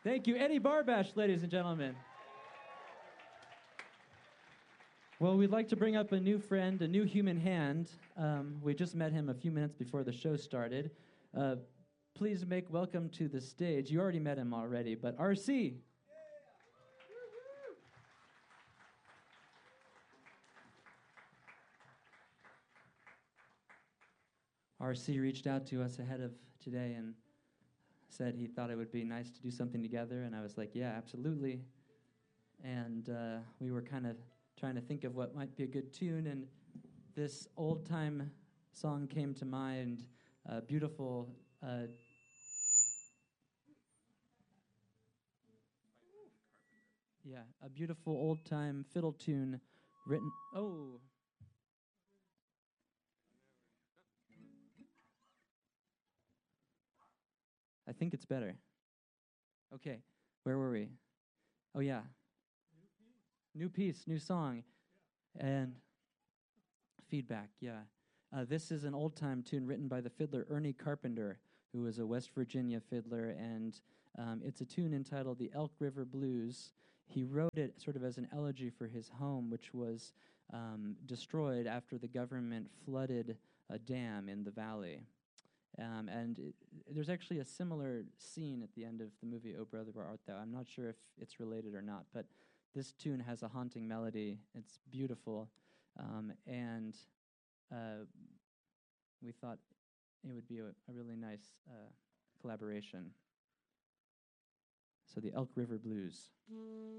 Thank you, Eddie Barbash, ladies and gentlemen. Well, we'd like to bring up a new friend, a new human hand. We just met him a few minutes before the show started. Please make welcome to the stage. You already met him already, but RC. RC reached out to us ahead of today and said he thought it would be nice to do something together, and I was like, yeah, absolutely. And we were kind of trying to think of what might be a good tune, and this old-time song came to mind, beautiful... yeah, a beautiful old-time fiddle tune written... Oh... I think it's better. Okay, where were we? Oh, yeah. New piece, new song. And feedback, yeah. This is an old-time tune written by the fiddler Ernie Carpenter, who was a West Virginia fiddler, and it's a tune entitled The Elk River Blues. He wrote it sort of as an elegy for his home, which was destroyed after the government flooded a dam in the valley. There's actually a similar scene at the end of the movie Oh Brother, Where Art Thou? I'm not sure if it's related or not, but this tune has a haunting melody. It's beautiful, and we thought it would be a really nice collaboration. So the Elk River Blues.